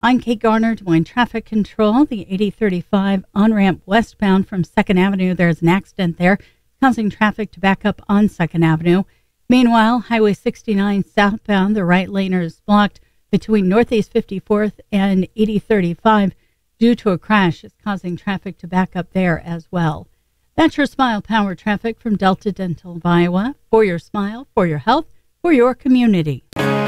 I'm Kate Garner, Des Moines Traffic Control. The 8035 on-ramp westbound from 2nd Avenue. There's an accident there, causing traffic to back up on 2nd Avenue. Meanwhile, Highway 69 southbound, the right lane is blocked between Northeast 54th and 8035 due to a crash. It's causing traffic to back up there as well. That's your Smile Power traffic from Delta Dental of Iowa. For your smile, for your health, for your community.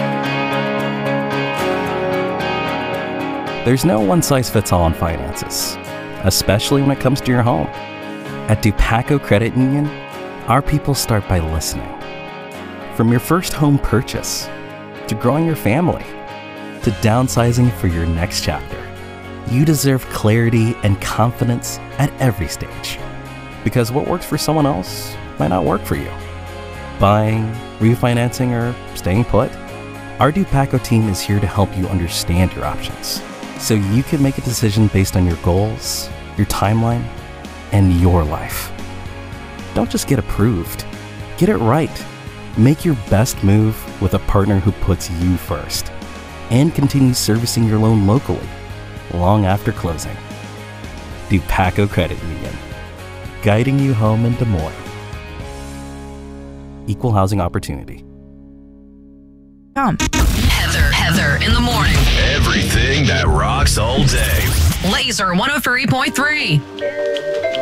There's no one-size-fits-all on finances, especially when it comes to your home. At Dupaco Credit Union, our people start by listening. From your first home purchase, to growing your family, to downsizing for your next chapter, you deserve clarity and confidence at every stage. Because what works for someone else might not work for you. Buying, refinancing, or staying put? Our Dupaco team is here to help you understand your options, so you can make a decision based on your goals, your timeline, and your life. Don't just get approved. Get it right. Make your best move with a partner who puts you first and continues servicing your loan locally long after closing. Dupaco Credit Union, guiding you home in Des Moines. Equal housing opportunity. Heather in the morning. Everything that rocks all day. Laser 103.3.